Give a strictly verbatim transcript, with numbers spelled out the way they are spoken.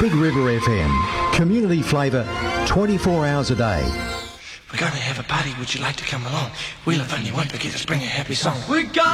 Big River F M. Community flavour twenty-four hours a day. We're going to have a party. Would you like to come along? We'll have only one to get us bring a happy song. We got